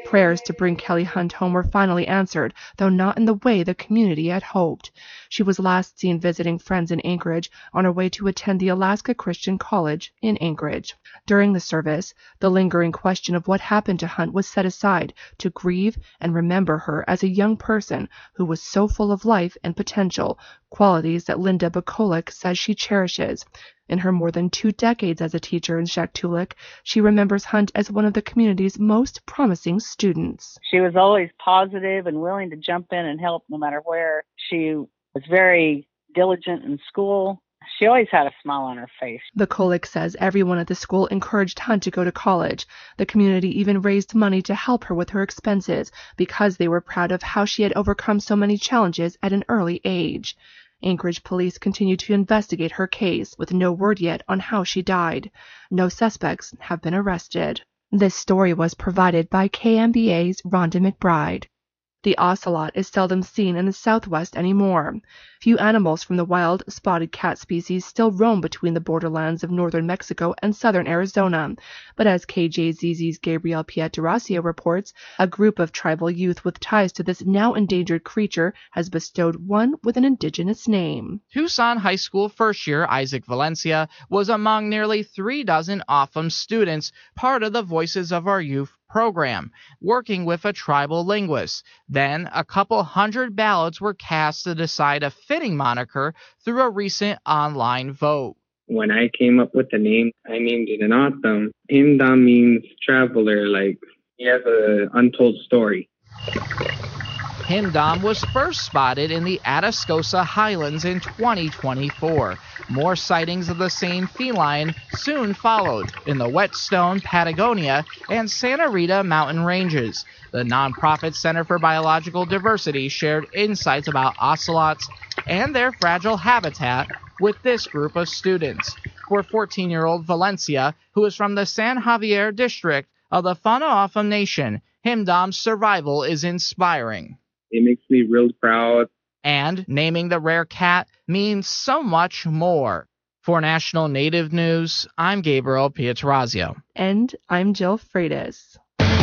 Prayers to bring Kelly Hunt home were finally answered, though not in the way the community had hoped. She was last seen visiting friends in Anchorage on her way to attend the Alaska Christian College in Anchorage. During the service, the lingering question of what happened to Hunt was set aside to grieve and remember her as a young person who was so full of life and potential, qualities that Linda Bukolik says she cherishes. In her more than 2 decades as a teacher in Shaktoolik, she remembers Hunt as one of the community's most promising students. She was always positive and willing to jump in and help no matter where. She was very diligent in school. She always had a smile on her face. Bukolik says everyone at the school encouraged Hunt to go to college. The community even raised money to help her with her expenses because they were proud of how she had overcome so many challenges at an early age. Anchorage police continue to investigate her case, with no word yet on how she died. No suspects have been arrested. This story was provided by KMBA's Rhonda McBride. The ocelot is seldom seen in the Southwest anymore. Few animals from the wild spotted cat species still roam between the borderlands of northern Mexico and southern Arizona. But as KJZZ's Gabriel Pietrasio reports, a group of tribal youth with ties to this now endangered creature has bestowed one with an indigenous name. Tucson High School first-year Isaac Valencia was among nearly 36 OFFM students, part of the Voices of Our Youth program, working with a tribal linguist. Then, a couple hundred ballots were cast to decide a fitting moniker through a recent online vote. When I came up with the name, I named it an Autumn. Himdam means traveler, like he has an untold story. Himdam was first spotted in the Atascosa Highlands in 2024. More sightings of the same feline soon followed in the Whetstone, Patagonia, and Santa Rita mountain ranges. The nonprofit Center for Biological Diversity shared insights about ocelots and their fragile habitat with this group of students. For 14-year-old Valencia, who is from the San Javier district of the Fauna O'odham Nation, Himdam's survival is inspiring. It makes me real proud. And naming the rare cat means so much more. For National Native News, I'm Gabriel Pietrasio. And I'm Jill Freitas.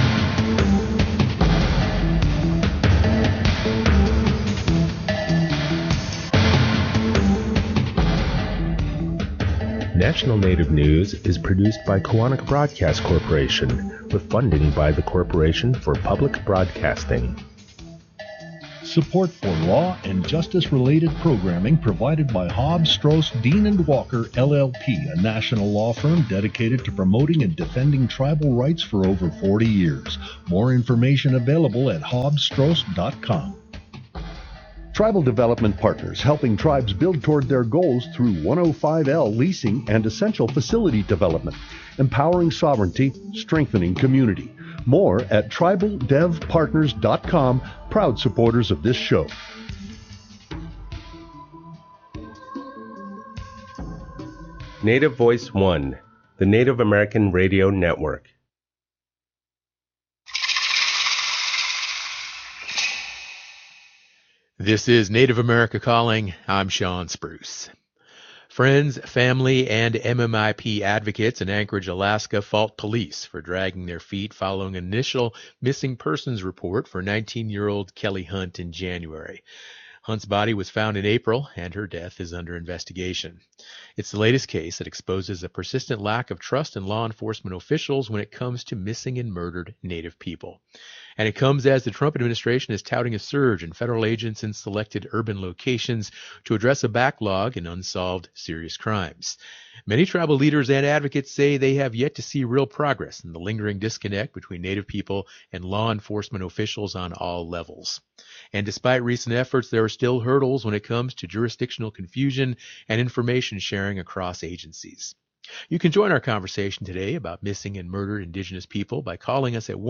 National Native News is produced by Koahnic Broadcast Corporation, with funding by the Corporation for Public Broadcasting. Support for law and justice-related programming provided by Hobbs, Strauss, Dean & Walker, LLP, a national law firm dedicated to promoting and defending tribal rights for over 40 years. More information available at hobbsstrauss.com. Tribal Development Partners, helping tribes build toward their goals through 105L leasing and essential facility development, empowering sovereignty, strengthening community. More at tribaldevpartners.com, proud supporters of this show. Native Voice One, the Native American Radio Network. This is Native America Calling. I'm Sean Spruce. Friends, family, and MMIP advocates in Anchorage, Alaska fault police for dragging their feet following an initial missing persons report for 19-year-old Kelly Hunt in January. Hunt's body was found in April, and her death is under investigation. It's the latest case that exposes a persistent lack of trust in law enforcement officials when it comes to missing and murdered Native people. And it comes as the Trump administration is touting a surge in federal agents in selected urban locations to address a backlog in unsolved serious crimes. Many tribal leaders and advocates say they have yet to see real progress in the lingering disconnect between Native people and law enforcement officials on all levels. And despite recent efforts, there are still hurdles when it comes to jurisdictional confusion and information sharing across agencies. You can join our conversation today about missing and murdered Indigenous people by calling us at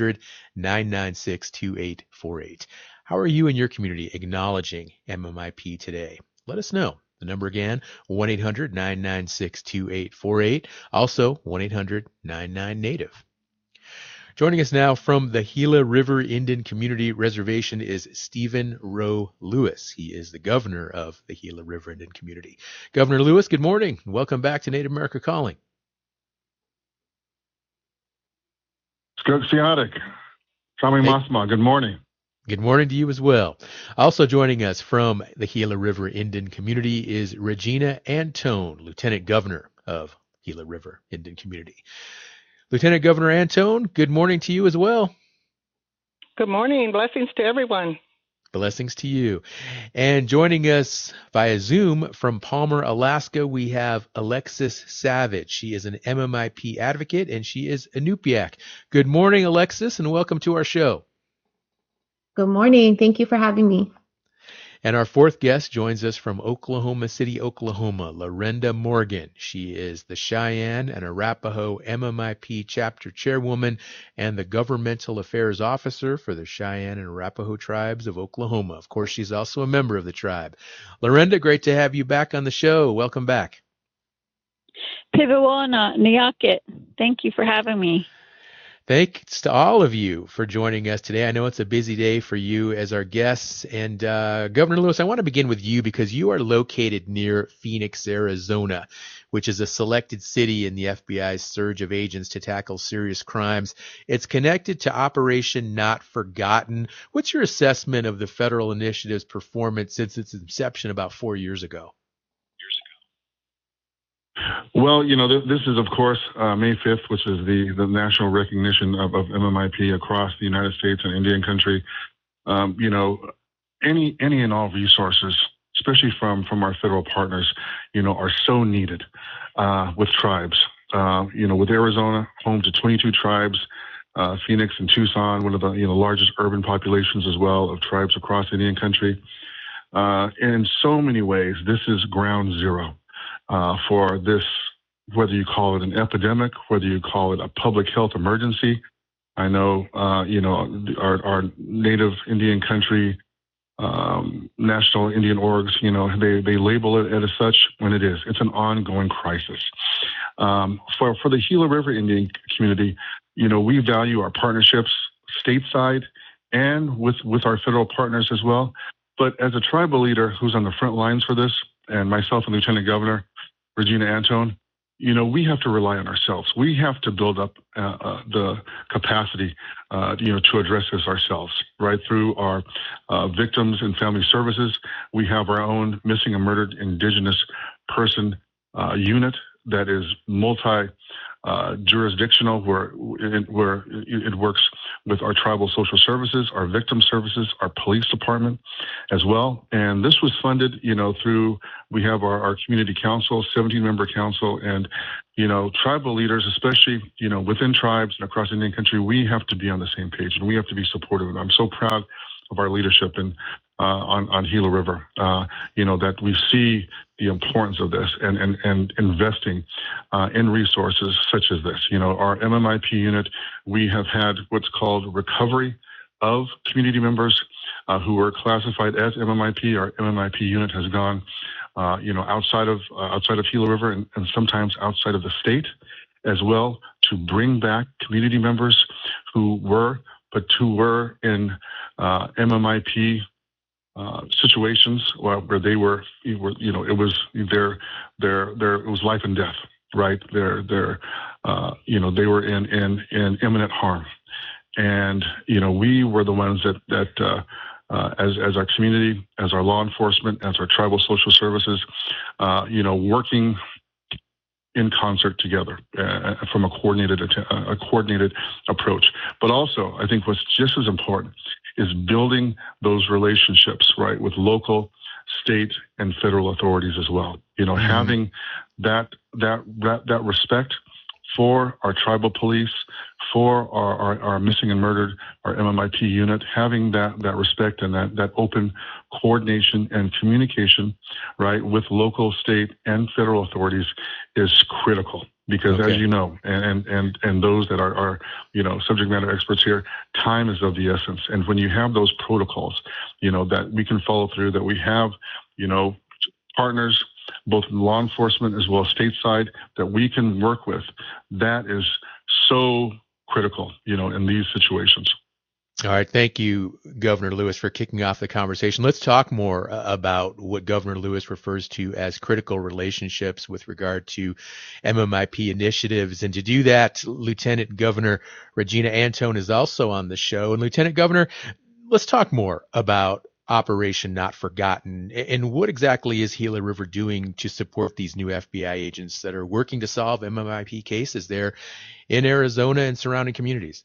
1-800-996-2848. How are you and your community acknowledging MMIP today? Let us know. The number again, 1-800-996-2848. Also, 1-800-99-NATIVE. Joining us now from the Gila River Indian Community Reservation is Stephen Rowe Lewis. He is the governor of the Gila River Indian Community. Governor Lewis, good morning. Welcome back to Native America Calling. Skugsiatic. Masma, good morning. Good morning to you as well. Also joining us from the Gila River Indian Community is Regina Antone, Lieutenant Governor of Gila River Indian Community. Lieutenant Governor Antone, good morning to you as well. Good morning. Blessings to everyone. Blessings to you. And joining us via Zoom from Palmer, Alaska, we have Alexis Savage. She is an MMIP advocate, and she is Inupiaq. Good morning, Alexis, and welcome to our show. Good morning. Thank you for having me. And our fourth guest joins us from Oklahoma City, Oklahoma, Lorenda Morgan. She is the Cheyenne and Arapaho MMIP chapter chairwoman and the governmental affairs officer for the Cheyenne and Arapaho tribes of Oklahoma. Of course, she's also a member of the tribe. Lorenda, great to have you back on the show. Welcome back. Pibiwana, Niyakit. Thank you for having me. Thanks to all of you for joining us today. I know it's a busy day for you as our guests. And Governor Lewis, I want to begin with you because you are located near Phoenix, Arizona, which is a selected city in the FBI's surge of agents to tackle serious crimes. It's connected to Operation Not Forgotten. What's your assessment of the federal initiative's performance since its inception about 4 years ago? Well, this is, of course, May 5th, which is the national recognition of MMIP across the United States and Indian country. Any and all resources, especially from our federal partners, are so needed with tribes. With Arizona, home to 22 tribes, Phoenix and Tucson, one of the largest urban populations as well of tribes across Indian country. In so many ways, this is ground zero. For this, whether you call it an epidemic, whether you call it a public health emergency. I know, our native Indian country, national Indian orgs, they label it as such when it is. It's an ongoing crisis. For the Gila River Indian community, we value our partnerships stateside and with our federal partners as well. But as a tribal leader who's on the front lines for this, and myself and Lieutenant Governor Regina Antone, we have to rely on ourselves. We have to build up the capacity, to address this ourselves, right? Through our victims and family services. We have our own missing and murdered Indigenous person unit that is multi-jurisdictional, where it works with our tribal social services, our victim services, our police department as well. And this was funded, through, we have our community council, 17-member council, and, tribal leaders, especially, within tribes and across Indian country, we have to be on the same page and we have to be supportive. And I'm so proud of our leadership on Gila River, that we see the importance of this and investing in resources such as this. Our MMIP unit, we have had what's called recovery of community members who were classified as MMIP. Our MMIP unit has gone, outside of Gila River and sometimes outside of the state as well, to bring back community members who were in MMIP situations where it was life and death, right? They were in imminent harm, and we were the ones that as our community, as our law enforcement, as our tribal social services, working in concert together from a coordinated approach. But also, I think what's just as important is building those relationships, right, with local, state, and federal authorities as well. Having that respect for our tribal police, for our missing and murdered, our MMIP unit, having that respect and that open coordination and communication, right, with local, state, and federal authorities is critical. Because as you know, and those that are subject matter experts here, time is of the essence. And when you have those protocols, that we can follow through, that we have, partners, both law enforcement as well as stateside, that we can work with, that is so critical, in these situations. All right. Thank you, Governor Lewis, for kicking off the conversation. Let's talk more about what Governor Lewis refers to as critical relationships with regard to MMIP initiatives. And to do that, Lieutenant Governor Regina Antone is also on the show. And Lieutenant Governor, let's talk more about Operation Not Forgotten. And what exactly is Gila River doing to support these new FBI agents that are working to solve MMIP cases there in Arizona and surrounding communities?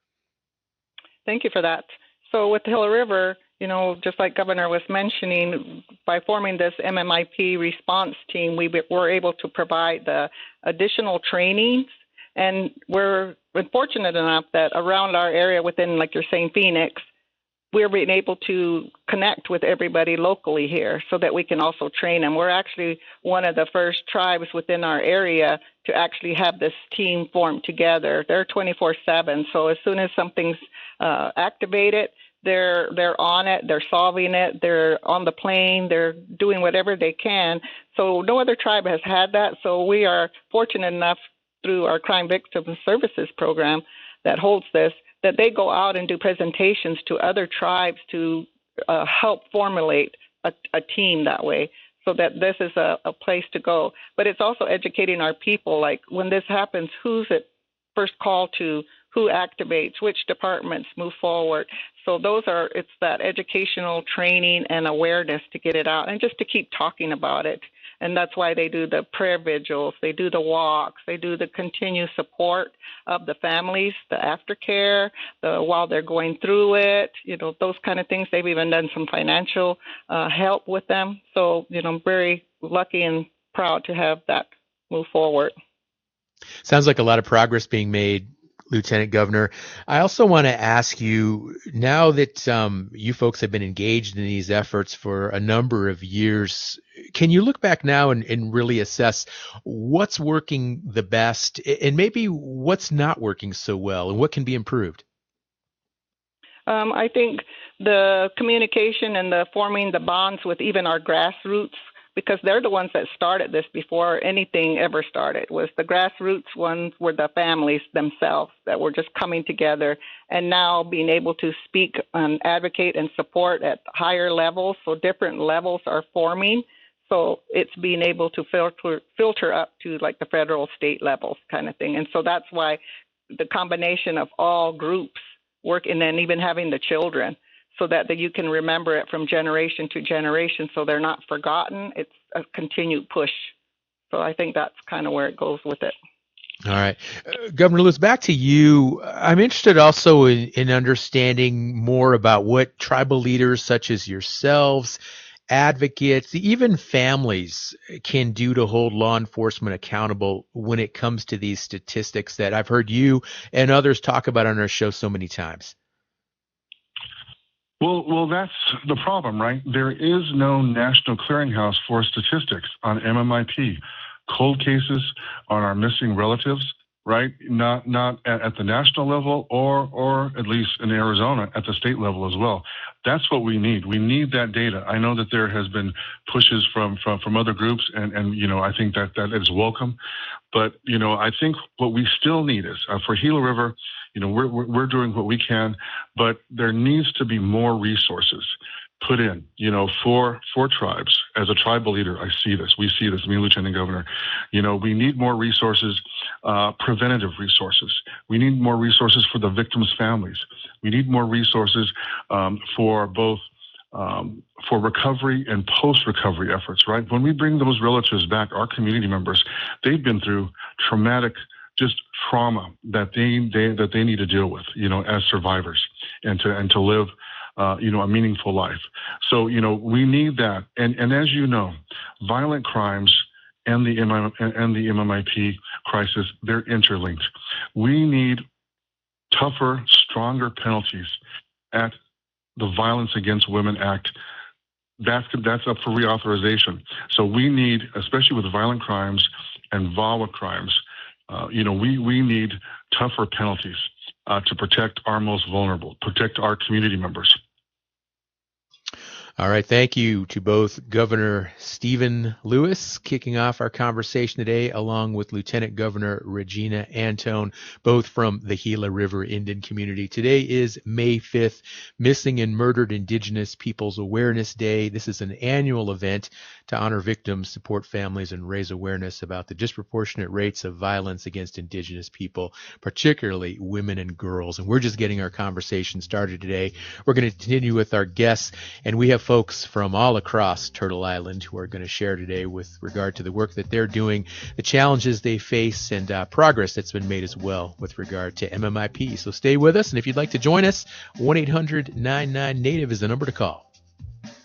Thank you for that. So with the Gila River, just like Governor was mentioning, by forming this MMIP response team, we were able to provide the additional trainings. And we're fortunate enough that around our area within, like you're saying, Phoenix, we're being able to connect with everybody locally here so that we can also train them. We're actually one of the first tribes within our area to actually have this team formed together. They're 24/7, so as soon as something's activated, they're on it, they're solving it, they're on the plane, they're doing whatever they can. So no other tribe has had that, so we are fortunate enough through our Crime Victim Services program that holds this, that they go out and do presentations to other tribes to help formulate a team that way, so that this is a place to go. But it's also educating our people, like when this happens, who's it first call to, who activates, which departments move forward. So it's that educational training and awareness to get it out and just to keep talking about it. And that's why they do the prayer vigils, they do the walks, they do the continued support of the families, the aftercare, while they're going through it, those kind of things. They've even done some financial help with them. So, I'm very lucky and proud to have that move forward. Sounds like a lot of progress being made, Lieutenant Governor. I also want to ask you, now that you folks have been engaged in these efforts for a number of years, can you look back now and really assess what's working the best and maybe what's not working so well and what can be improved? I think the communication and the forming the bonds with even our grassroots, because they're the ones that started this before anything ever started, was the grassroots ones were the families themselves that were just coming together and now being able to speak and advocate and support at higher levels. So different levels are forming. So it's being able to filter up to like the federal, state levels kind of thing. And so that's why the combination of all groups work, and then even having the children, so that you can remember it from generation to generation so they're not forgotten. It's a continued push. So I think that's kind of where it goes with it. All right. Governor Lewis, back to you. I'm interested also in understanding more about what tribal leaders such as yourselves, advocates, even families can do to hold law enforcement accountable when it comes to these statistics that I've heard you and others talk about on our show so many times. Well, that's the problem, right? There is no national clearinghouse for statistics on MMIP, cold cases, on our missing relatives, right? Not at the national level or at least in Arizona at the state level as well. That's what we need. We need that data. I know that there has been pushes from other groups, and I think that is welcome. But I think what we still need is for Gila River. We're doing what we can, but there needs to be more resources put in, for tribes. As a tribal leader, I see this. We see this. Me, Lieutenant Governor. We need more resources, preventative resources. We need more resources for the victims' families. We need more resources for both for recovery and post-recovery efforts. Right? When we bring those relatives back, our community members, they've been through traumatic trauma that they need to deal with, as survivors, and to live, a meaningful life. So, we need that. And as you know, violent crimes and the MMIP crisis, they're interlinked. We need tougher, stronger penalties at the Violence Against Women Act. That's up for reauthorization. So we need, especially with violent crimes and VAWA crimes, we need tougher penalties to protect our most vulnerable, protect our community members. All right. Thank you to both Governor Stephen Lewis kicking off our conversation today, along with Lieutenant Governor Regina Antone, both from the Gila River Indian community. Today is May 5th, Missing and Murdered Indigenous Peoples Awareness Day. This is an annual event to honor victims, support families, and raise awareness about the disproportionate rates of violence against Indigenous people, particularly women and girls. And we're just getting our conversation started today. We're going to continue with our guests, and we have folks from all across Turtle Island who are going to share today with regard to the work that they're doing, the challenges they face, and progress that's been made as well with regard to MMIP. So stay with us, and if you'd like to join us, 1-800-99-NATIVE is the number to call.